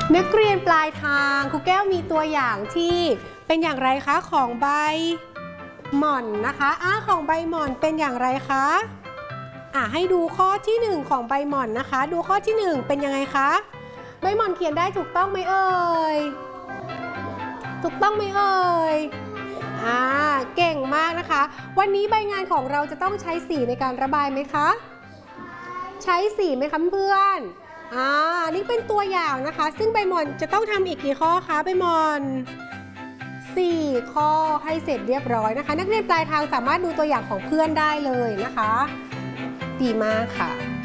นักเรียนปลายทางครูแก้วมีตัวอย่างที่เป็นอย่างไรคะของใบหม่อนนะคะของใบหม่อนเป็นอย่างไรคะให้ดูข้อที่1ของใบหม่อนนะคะดูข้อที่1เป็นยังไงคะใบหม่อนเขียนได้ถูกต้องไหมเอ่ยถูกต้องไหมเอ่ยเก่งมากนะคะวันนี้ใบงานของเราจะต้องใช้สีในการระบายไหมคะใช้สีไหมคะเพื่อนนี่เป็นตัวอย่างนะคะซึ่งใบหม่อนจะต้องทำอีกกี่ข้อคะใบหม่อน4 ข้อให้เสร็จเรียบร้อยนะคะนักเรียนปลายทางสามารถดูตัวอย่างของเพื่อนได้เลยนะคะดีมากค่ะ